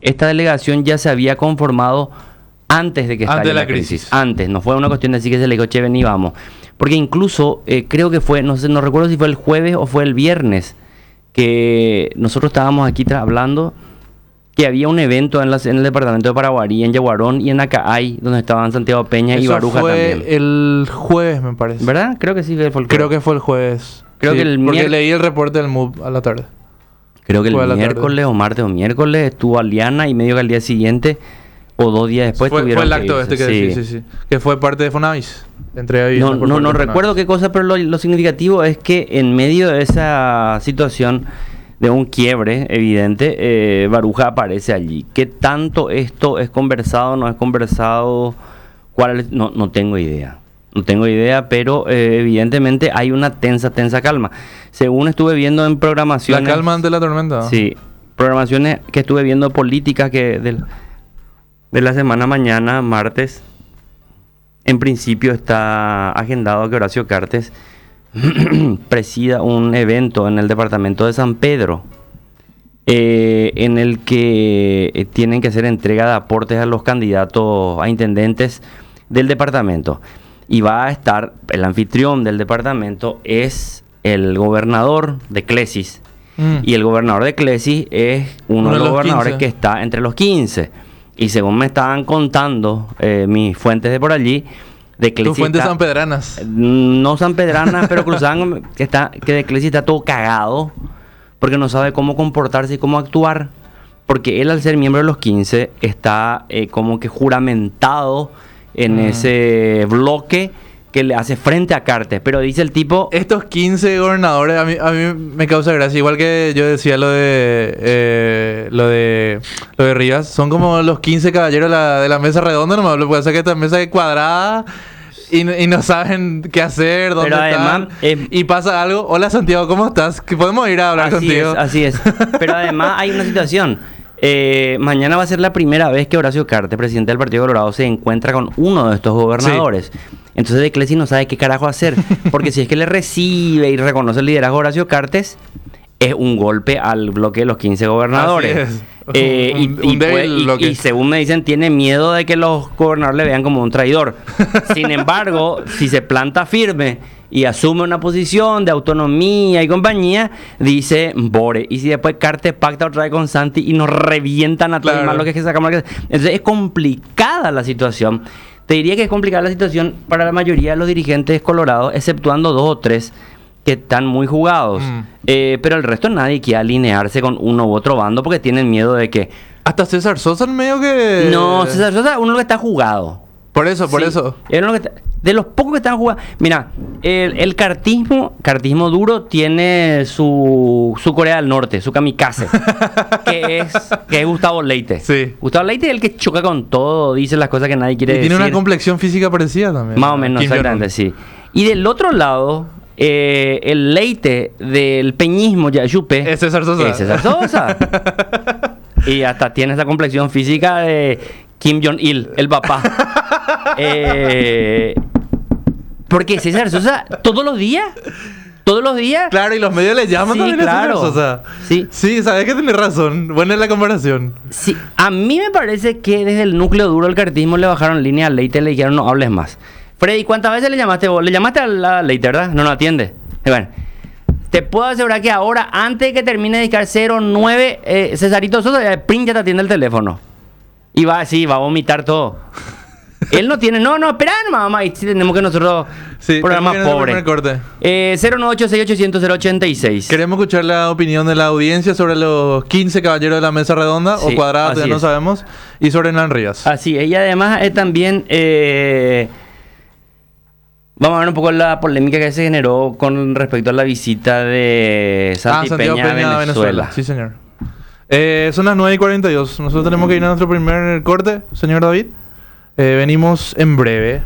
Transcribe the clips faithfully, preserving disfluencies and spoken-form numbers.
esta delegación ya se había conformado antes de que Antes estalle de la la crisis. crisis. Antes, no fue una cuestión de decir que se le dijo, che, vení, vamos. Porque incluso, eh, creo que fue, no sé, no recuerdo si fue el jueves o fue el viernes, que nosotros estábamos aquí tra- hablando que había un evento en, las, en el departamento de Paraguarí, en Yaguarón y en Acaay, donde estaban Santiago Peña y Eso Baruja fue también. el jueves, me parece. ¿Verdad? Creo que sí fue el folclore. Creo que fue el jueves. Creo que el Porque mier- leí el reporte del M U B a la tarde. Creo que el Fue a la miércoles tarde. o martes o miércoles estuvo Aliana y medio que al día siguiente o dos días después fue, tuvieron fue el que acto irse. este que sí. Sí, sí, que fue parte de Fonavis. Entrega de No, vivienda por no, parte no de recuerdo Fonavis. qué cosa, pero lo, lo significativo es que en medio de esa situación de un quiebre evidente, eh, Baruja aparece allí. ¿Qué tanto esto es conversado, no es conversado? ¿Cuál es? No, no tengo idea. No tengo idea, pero eh, evidentemente hay una tensa, tensa calma. Según estuve viendo en La programaciones... calma ante la tormenta. Sí, programaciones que estuve viendo políticas que del- de la semana mañana, martes, en principio está agendado que Horacio Cartes presida un evento en el departamento de San Pedro, eh, en el que eh, tienen que hacer entrega de aportes a los candidatos a intendentes del departamento. Y va a estar, el anfitrión del departamento es el gobernador de Clesis. Mm. Y el gobernador de Clesis es uno, de los, gobernadores quince. que está entre los quince. Y según me estaban contando eh, mis fuentes de por allí, de Tus Clesis fuentes está- sanpedranas. no sanpedranas, pero cruzaban que está que de Clesis está todo cagado porque no sabe cómo comportarse y cómo actuar, porque él al ser miembro de los quince está eh, como que juramentado en Mm. ese bloque que le hace frente a Cartes, pero dice el tipo Estos quince gobernadores a mí, a mí me causa gracia. Igual que yo decía lo de eh, lo de lo de Rivas. Son como los quince caballeros de la, de la mesa redonda nomás. Lo que pasa es que esta mesa es cuadrada y, no- y no saben qué hacer, dónde Pero están. además, eh, y pasa algo. Hola Santiago, ¿cómo estás? Que podemos ir a hablar así contigo. es, así es. Pero además hay una situación. Eh, mañana va a ser la primera vez que Horacio Cartes, presidente del Partido Colorado, se encuentra con uno de estos gobernadores. Entonces de Clesis no sabe qué carajo hacer. Porque si es que le recibe y reconoce el liderazgo de Horacio Cartes, es un golpe al bloque de los quince gobernadores. Así es. Eh, y, Un- y un débil puede- y- bloque. y según me dicen, tiene miedo de que los gobernadores le vean como un traidor. Sin embargo, si se planta firme y asume una posición de autonomía y compañía, dice Bore. Y si después Cartes pacta otra vez con Santi y nos revientan a todos Claro. más lo que es que sacamos. la- Entonces es complicada la situación. Te diría que es complicada la situación para la mayoría de los dirigentes colorados, exceptuando dos o tres que están muy jugados. Mm. Eh, pero el resto nadie quiere alinearse con uno u otro bando porque tienen miedo de que... Hasta César Sosa en medio que... No, César Sosa, uno que está jugado. Por eso, por Sí, eso. es uno que está- de los pocos que están jugados. Mira, el, el cartismo, cartismo duro tiene su, su Corea del Norte, su kamikaze, que es que es Gustavo Leite. Sí. Gustavo Leite es el que choca con todo, dice las cosas que nadie Y quiere tiene decir. una complexión física parecida también. Más o menos, Kim exactamente, Jong-un. sí. Y del otro lado, eh, el Leite del peñismo, ya Yupe, Es César Sosa. es César Sosa. Y hasta tiene esa complexión física de Kim Jong-il, el papá. eh, porque César Sosa, todos los días, todos los días. Claro, y los medios le llaman Sí, también claro. a César Sosa. Sí. Sí, sabes que tienes razón. Buena es la comparación. Sí, a mí me parece que desde el núcleo duro del cartismo le bajaron línea a Leite y le dijeron no hables más. Freddy, ¿cuántas veces le llamaste vos? Le llamaste a la Leite, ¿verdad? No, no atiende. Y bueno, te puedo asegurar que ahora, antes de que termine de discar cero nueve, eh, Cesarito Sosa, eh, prin, ya te atiende el teléfono. Y va así, va a vomitar todo. Él no tiene, no, no, espera nomás, mamá, y sí tenemos que nosotros, Sí, programa tenemos que ir al pobre. primer corte. Eh, cero nueve ocho seis ocho cero cero ocho seis. Queremos escuchar la opinión de la audiencia sobre los quince caballeros de la mesa redonda Sí, o cuadrada, así todavía no es. sabemos. Y sobre Hernán Ríos. Así es, y además es también... eh, vamos a ver un poco la polémica que se generó con respecto a la visita de Santi Santiago Peña, a Venezuela. Sí, señor. Eh, son las nueve y cuarenta y dos. Nosotros tenemos que ir a nuestro primer corte, señor David. Eh, venimos en breve.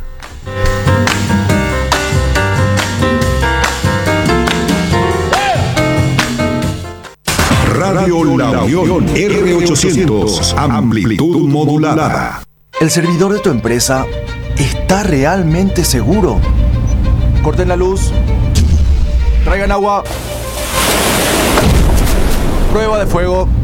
Radio La Unión R ochocientos, amplitud modulada. ¿El servidor de tu empresa está realmente seguro? Corten la luz. Traigan agua. Prueba de fuego.